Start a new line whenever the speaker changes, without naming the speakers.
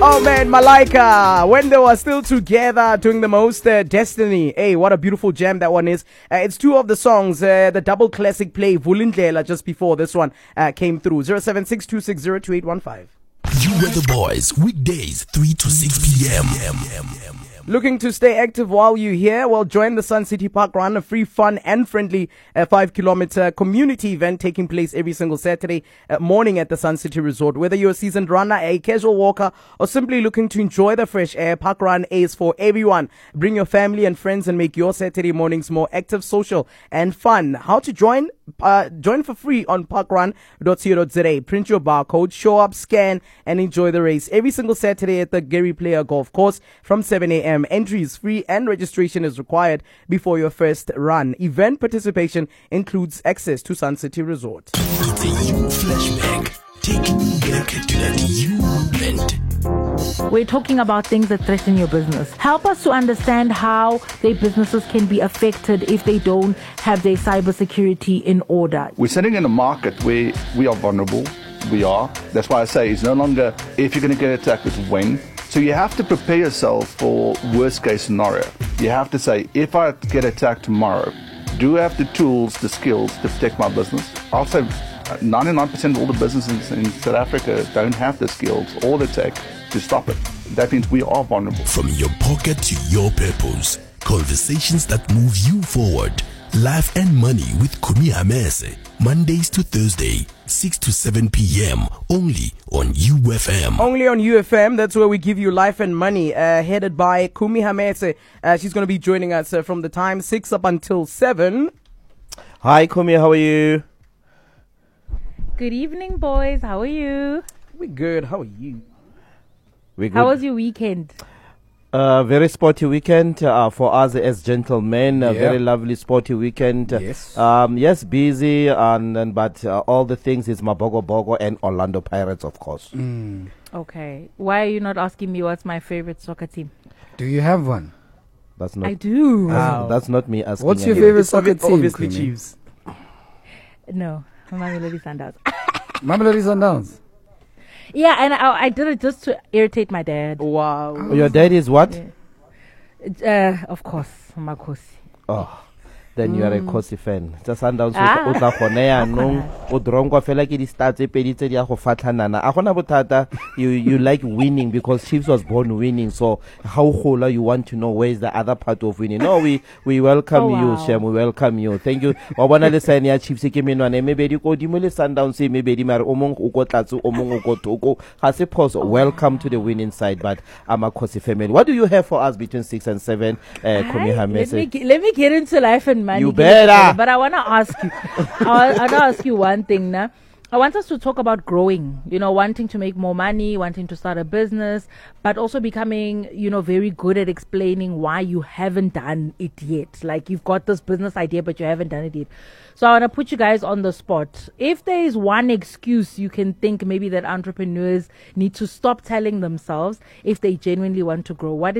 Oh man, Malaika, when they were still together doing the most, Destiny. Hey, what a beautiful jam that one is. It's two of the songs, the double classic play, Vulindlela, just before this one came through. 0762602815.
You were the boys, weekdays, 3 to 6 p.m.
Looking to stay active while you're here? Well, join the Sun City Park Run, a free, fun and friendly 5-kilometer community event taking place every single Saturday morning at the Sun City Resort. Whether you're a seasoned runner, a casual walker, or simply looking to enjoy the fresh air, Park Run is for everyone. Bring your family and friends and make your Saturday mornings more active, social and fun. How to join? Join for free on parkrun.co.za. Print your barcode, show up, scan, and enjoy the race every single Saturday at the Gary Player Golf Course from 7 a.m. Entry is free and registration is required before your first run. Event participation includes access to Sun City Resort.
It's a you flashback, taking you back to that you moment.
We're talking about things that threaten your business. Help us to understand how their businesses can be affected if they don't have their cybersecurity in order.
We're sitting in a market where we are vulnerable. We are. That's why I say it's no longer if you're going to get attacked, it's when. So you have to prepare yourself for worst case scenario. You have to say, if I get attacked tomorrow, do I have the tools, the skills to protect my business? I'll say 99% of all the businesses in South Africa don't have the skills or the tech to stop it. That means we are vulnerable.
From your pocket to your purpose, conversations that move you forward. Life and Money with Kumi Hamese, Mondays to Thursday, 6 to 7 p.m. only on UFM.
Only on UFM. That's where we give you Life and Money, headed by Kumi Hamese. She's going to be joining us from the time 6 up until 7.
Hi Kumi, how are you?
Good evening, boys. How are you?
We're good. How are you?
We're good.
How was your weekend?
Very sporty weekend for us as gentlemen. A very lovely sporty weekend.
Yes.
Yes, busy but all the things is Mabogo Bogo and Orlando Pirates, of course.
Okay. Why are you not asking me what's my favorite soccer team?
Do you have one?
That's not.
I do.
That's not me asking.
What's your
anyone.
favorite soccer team?
Obviously,
Kumi?
Chiefs.
No, Mamelodi Sundowns.
Mamelodi Sundowns.
Yeah, and I did it just to irritate my dad.
Wow.
Your dad is what?
Of course, Makosi.
Oh. Then you are a Kosi fan. Just Sundowns o tla gone ya nong o drongwa fela ke di stats e pedi tse di a go fatlhanana. A gona bothata you like winning because Chiefs was born winning. So how gola you want to know where is the other part of winning. No, we welcome you, Shem. We welcome you. Thank you. Wa bona le sign ya Chiefs ke menwana mebedi ko di mo le Sundowns e mebedi mare o mong o go tlatse o mong o go thoko. Ga se pause. Welcome to the winning side, but I'm a Kosi family. What do you have for us between 6 and 7? Kumi Hamese.
Let me get into Life and Money.
You better.
But I want to ask you. I want to ask you one thing now. I want us to talk about growing, wanting to make more money, wanting to start a business, but also becoming, very good at explaining why you haven't done it yet. Like you've got this business idea, but you haven't done it yet. So I want to put you guys on the spot. If there is one excuse you can think maybe that entrepreneurs need to stop telling themselves if they genuinely want to grow, what is